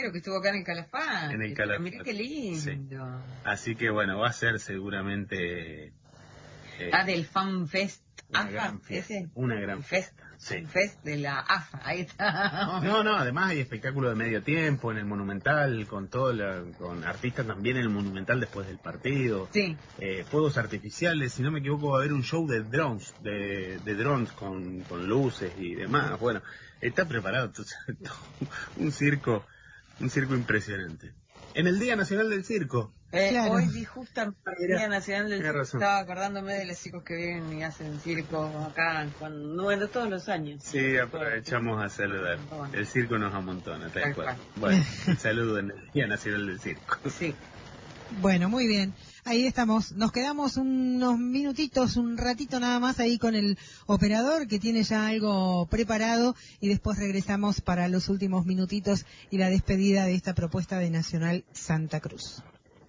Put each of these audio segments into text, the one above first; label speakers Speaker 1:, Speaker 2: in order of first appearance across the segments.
Speaker 1: claro, que estuvo acá en el Calafate.
Speaker 2: En el Calafate.
Speaker 1: Mirá qué lindo.
Speaker 2: Sí. Así que bueno, va a ser seguramente...
Speaker 1: del Fan Fest.
Speaker 2: Una
Speaker 1: AFA,
Speaker 2: gran fiesta.
Speaker 1: ese.
Speaker 2: Una gran
Speaker 1: Fest.
Speaker 2: Sí.
Speaker 1: Fest de la AFA, ahí está.
Speaker 2: No, además hay espectáculo de medio tiempo en el Monumental, con con artistas también en el Monumental después del partido.
Speaker 1: Sí.
Speaker 2: Fuegos artificiales, si no me equivoco va a haber un show de drones, de drones con luces y demás. Bueno, está preparado un circo impresionante. En el Día Nacional del Circo.
Speaker 1: Claro. Hoy vi justamente el Día Nacional del Circo,
Speaker 2: razón.
Speaker 1: estaba acordándome de los chicos que vienen y hacen circo acá, bueno, todos los años.
Speaker 2: Sí, aprovechamos a saludar.
Speaker 1: Bueno.
Speaker 2: El circo nos amontona, tal cual. Bueno, un saludo en el Día Nacional del Circo.
Speaker 1: Sí.
Speaker 3: Bueno, muy bien. Ahí estamos. Nos quedamos unos minutitos, un ratito nada más ahí con el operador que tiene ya algo preparado y después regresamos para los últimos minutitos y la despedida de esta propuesta de Nacional Santa Cruz.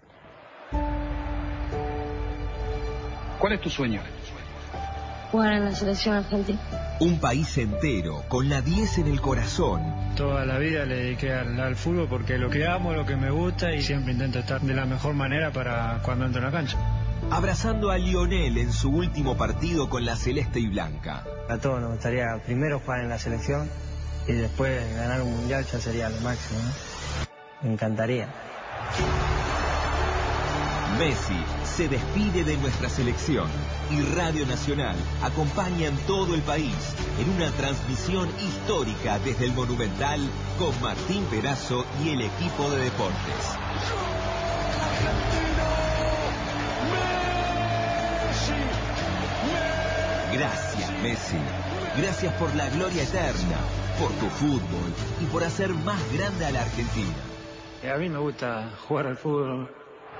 Speaker 4: ¿Cuál es tu sueño?
Speaker 5: Jugar en la selección argentina.
Speaker 6: Un país entero, con la 10 en el corazón.
Speaker 7: Toda la vida le dediqué al fútbol porque lo que amo, lo que me gusta y siempre intento estar de la mejor manera para cuando entro en la cancha.
Speaker 6: Abrazando a Lionel en su último partido con la celeste y blanca.
Speaker 8: A todos nos gustaría primero jugar en la selección y después ganar un mundial ya sería lo máximo, ¿no? Me encantaría.
Speaker 6: Messi se despide de nuestra selección y Radio Nacional acompaña en todo el país en una transmisión histórica desde el Monumental con Martín Perazo y el equipo de deportes. Gracias, Messi. Gracias por la gloria eterna, por tu fútbol y por hacer más grande a la Argentina.
Speaker 7: A mí me gusta jugar al fútbol.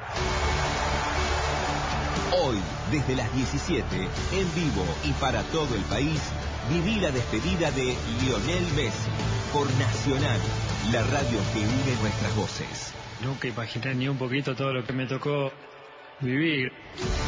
Speaker 6: Hoy, desde las 17, en vivo y para todo el país, viví la despedida de Lionel Messi por Nacional, la radio que une nuestras voces.
Speaker 7: Nunca imaginé ni un poquito todo lo que me tocó vivir.